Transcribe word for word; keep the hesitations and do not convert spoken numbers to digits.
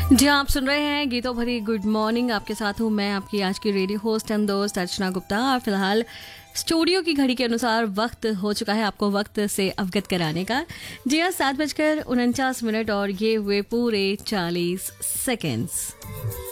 जी आप सुन रहे हैं गीतों भरी गुड मॉर्निंग। आपके साथ हूँ मैं, आपकी आज की रेडियो होस्ट एंड दोस्त अर्चना गुप्ता। और फिलहाल स्टूडियो की घड़ी के अनुसार वक्त हो चुका है आपको वक्त से अवगत कराने का। जी हाँ, सात बजकर उनचास मिनट और ये हुए पूरे चालीस सेकेंड्स।